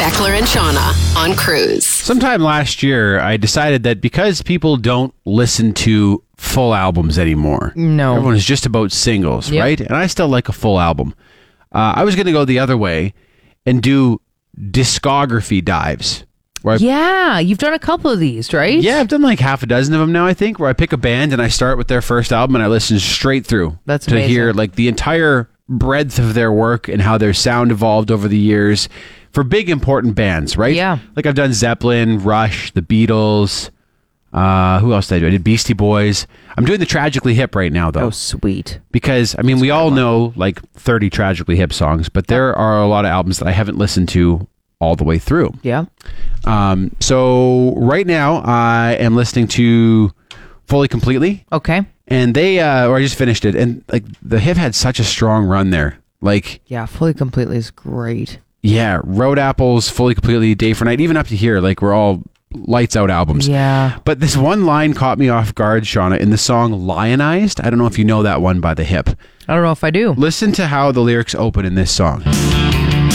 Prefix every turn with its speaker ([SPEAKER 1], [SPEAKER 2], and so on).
[SPEAKER 1] Beckler and Shauna on Cruise.
[SPEAKER 2] Sometime last year, I decided that because people don't listen to full albums anymore.
[SPEAKER 3] No.
[SPEAKER 2] Everyone is just about singles,
[SPEAKER 3] Yep.
[SPEAKER 2] right? And I still like a full album. I was going to go the other way and do discography dives. Where
[SPEAKER 3] Yeah, you've done a couple of these, right?
[SPEAKER 2] Yeah, I've done like half a dozen of them now, I think, where I pick a band and I start with their first album and I listen straight through.
[SPEAKER 3] That's
[SPEAKER 2] to
[SPEAKER 3] amazing.
[SPEAKER 2] hear like the entire breadth of their work and how their sound evolved over the years for big important bands, right?
[SPEAKER 3] Yeah.
[SPEAKER 2] Like I've done Zeppelin, Rush, the Beatles. Who else did I do? I did Beastie Boys. I'm doing the Tragically Hip right now, though.
[SPEAKER 3] Oh, sweet.
[SPEAKER 2] Because, I mean, we all know like 30 Tragically Hip songs, but there are a lot of albums that I haven't listened to all the way through.
[SPEAKER 3] Yeah.
[SPEAKER 2] So right now I am listening to Fully Completely,
[SPEAKER 3] Okay.
[SPEAKER 2] and or I just finished it, and like the Hip had such a strong run there. Like,
[SPEAKER 3] Yeah, Fully Completely is great.
[SPEAKER 2] yeah, Road Apples, Fully Completely, Day for Night, even up to here, like we're all lights out albums.
[SPEAKER 3] Yeah.
[SPEAKER 2] But this one line caught me off guard, Shauna, in the song Lionized. I don't know if you know that one by the Hip.
[SPEAKER 3] I don't know if I do.
[SPEAKER 2] Listen to how the lyrics open in this song.